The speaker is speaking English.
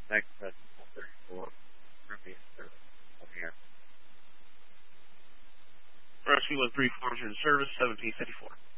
Next, 34. Previous service. Over here. Rescue 134 is in service, 1754.